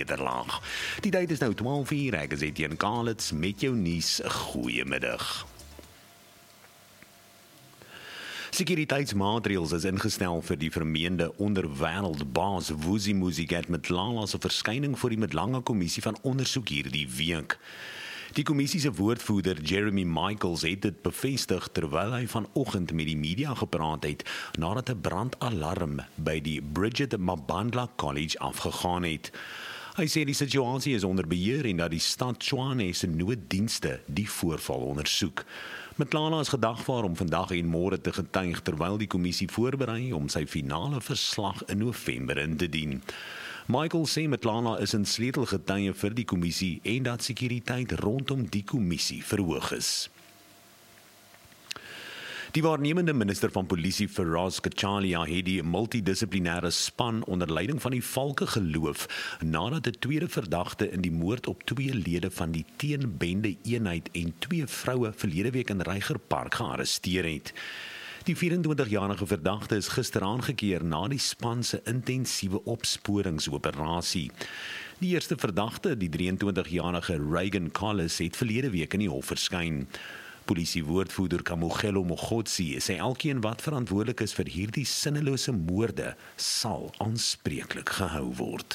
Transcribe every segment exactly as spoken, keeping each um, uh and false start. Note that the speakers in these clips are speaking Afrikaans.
nederlaag. Die tyd is nou twaalf uur, ek is Etienne Kalitz met jou nuus. Goeiemiddag. Sekuriteitsmaatreëls is ingestel vir die vermeende onderwêreldbaas Vusi Muzigat-Mhlanga se verskyning voor die Mhlanga Kommissie van ondersoek hierdie week. Die kommissie se woordvoerder Jeremy Michaels het dit bevestig terwyl hy vanoggend met die media gepraat het nadat 'n brandalarm by die Bridget Mabandla College afgegaan het. Hy sê die situasie is onder beheer en dat die stad Tshwane se nooddienste die voorval ondersoek. Mhlanga is gedagvaar om vandag en môre te getuig terwyl die kommissie voorberei om sy finale verslag in November in te dien. Michael sê Mhlanga is 'n sleutelgetuie vir die kommissie en dat sekuriteit rondom die kommissie verhoog is. Die waarnemende minister van polisie Firas Kachalia het die multidissiplinêre span onder leiding van die Valke geloof nadat 'n tweede verdagte in die moord op twee lede van die teenbende eenheid en twee vroue verlede week in Reiger Park gearresteer het. Die vyf-en-twintigjarige verdagte is gister aangekeer na die span se intensiewe opsporingsoperasie. Die eerste verdagte, die drieëntwintigjarige Reagan Collis, het verlede week in die hof verskyn. Polisiewoordvoerder Kamogelo Mogotsi sê elkeen wat verantwoordelik is vir hierdie sinnelose moorde sal aanspreeklik gehou word.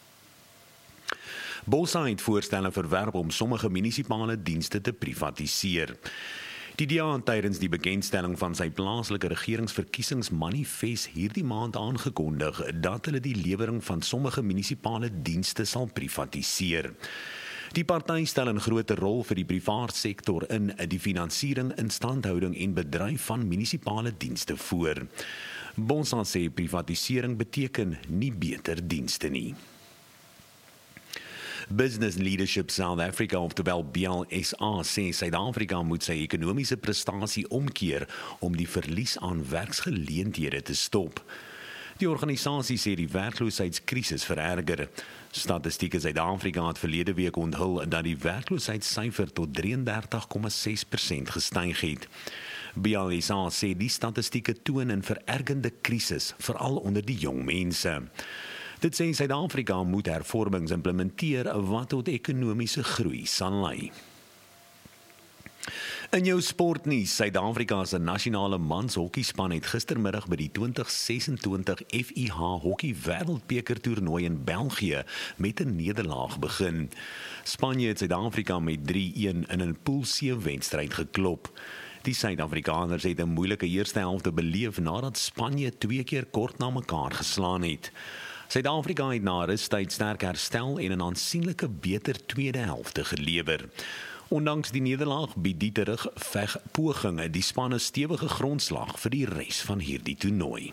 Bosa het voorstelle verwerp om sommige munisipale dienste te privatiseer. Die D A het tydens die bekendstelling van sy plaaslike regeringsverkiesingsmanifest hierdie maand aangekondig dat hulle die lewering van sommige munisipale dienste sal privatiseer. Die party stel 'n groot rol vir die privaat sektor in die finansiering, instandhouding en bedryf van munisipale dienste voor. Bonsa sê privatisering beteken nie beter dienste nie. Business Leadership South Africa, oftewel B L S A, sê Suid-Afrika moet sy ekonomiese prestasie omkeer om die verlies aan werksgeleenthede te stop. Die organisasie sê die werkloosheidskrisis vererger. Statistieke Suid-Afrika het verlede week onthul dat die werkloosheidssyfer tot drieëndertig komma ses persent gestyg het. B L S A sê die statistieke toon 'n verergende krisis, veral onder die jong mense. Dit sê Suid-Afrika moet hervormings implementeer wat tot ekonomiese groei sal lei. In jou sportnuus, Suid-Afrika se nasionale manshokkiespan het gistermiddag by die twintig sesentwintig F I H Hokkie Wêreldbeker toernooi in België met 'n nederlaag begin. Spanje het Suid-Afrika met drie-een in 'n pool C wedstryd geklop. Die Suid-Afrikaners het 'n moeilike eerste helfte beleef nadat Spanje twee keer kort na mekaar geslaan het. Suid-Afrika het na rustyd sterk herstel en 'n aansienlike beter tweede helfte gelewer. Ondanks die nederlaag bied die terugvegpoging die span 'n stewige grondslag vir die res van hierdie toernooi.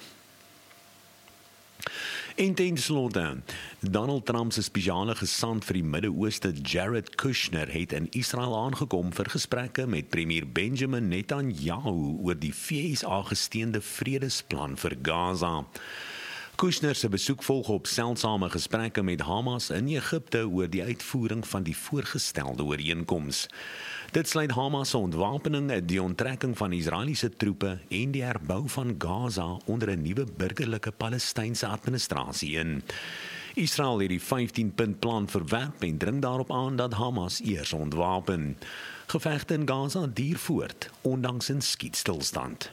En ten slotte, Donald Trump se spesiale gesant vir die Midde-Ooste, Jared Kushner, het in Israel aangekom vir gesprekke met premier Benjamin Netanyahu oor die V S A-gesteunde vredesplan vir Gaza. Kushner se besoek volg op seldsame gesprekke met Hamas in Egipte oor die uitvoering van die voorgestelde ooreenkoms. Dit sluit Hamas se ontwapening, die onttrekking van Israeliese troepe en die herbou van Gaza onder 'n nuwe burgerlike Palestynse administrasie in. Israel het die vyftien-punt plan verwerp en dring daarop aan dat Hamas eers ontwapen. Gevegte in Gaza duur voort, ondanks 'n skietstilstand.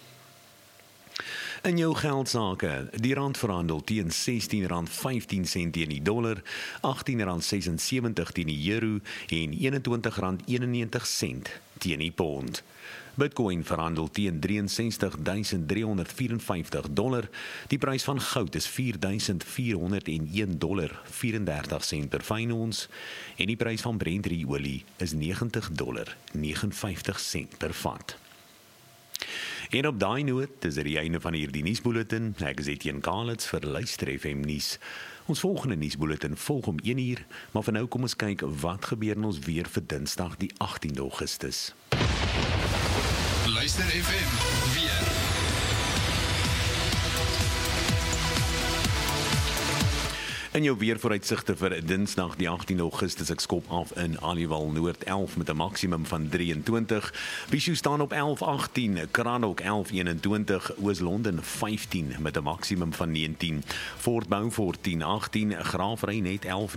In jou geldsaake, die rand verhandel teen sestien rand vyftien sent teen die dollar, agttien rand sesensewentig teen die euro en eenentwintig rand eenennegentig sent teen die pond. Bitcoin verhandel teen ses drie duisend drie honderd vyerenvyftig dollar. Die prys van goud is vier duisend vier honderd een dollar vyf-en-dertig sent per fyn ons en die prys van Brent-olie is negentig dollar negenenvyftig sent per vat. En op daai noot is dit die einde van hierdie nuusbulletin. Ek is Etienne Kalitz vir Luister F M nuus. Ons volgende nuusbulletin volg om een uur, maar vir nou kom ons kyk wat gebeur in ons weer vir Dinsdag die agtiende Augustus. Luister F M weer. In jou weervooruitsigte vir Dinsdag die agtiende Augustus, ek skop af in Aliwal Noord elf met 'n maksimum van drieëntwintig, Bishu staan op elf agtien, Kranok elf eenentwintig, Oos-London vyftien met 'n maksimum van negentien, Fort Beaufort tien agtien, Graafrenet elf